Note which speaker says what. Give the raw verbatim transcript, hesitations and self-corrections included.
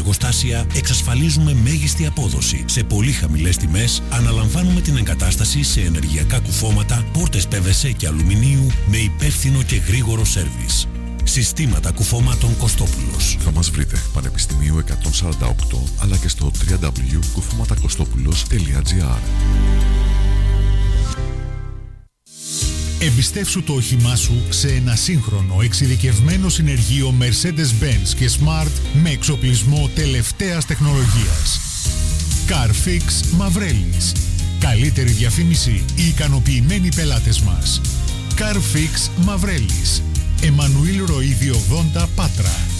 Speaker 1: εργοστάσια εξασφαλίζουμε μέγιστη απόδοση. Σε πολύ χαμηλές τιμές αναλαμβάνουμε την εγκατάσταση σε ενεργειακά κουφώματα, πόρτες πι βι σι και αλουμινίου με υπεύθυνο και γρήγορο σέρβις. Συστήματα κουφωμάτων Κωστόπουλος.
Speaker 2: Θα μας βρείτε Πανεπιστημίου εκατόν σαράντα οκτώ αλλά και στο double-u double-u double-u τελεία κουφώματα κωστόπουλος τελεία τζι άρ.
Speaker 3: Εμπιστεύσου το όχημά σου σε ένα σύγχρονο εξειδικευμένο συνεργείο Mercedes-Benz και Smart με εξοπλισμό τελευταίας τεχνολογίας. Carfix Μαυρέλης. Καλύτερη διαφήμιση, οι ικανοποιημένοι πελάτες μας. Carfix Μαυρέλης. Εμμανουήλ Ροΐδη ογδόντα Πάτρα.